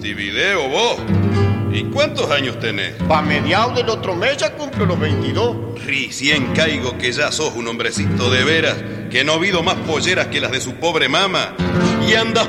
Montevideo, vos. ¿Y cuántos años tenés? Pa' mediados del otro mes ya cumplo los 22. Recién caigo que ya sos un hombrecito de veras, que no ha habido más polleras que las de su pobre mama. Y andas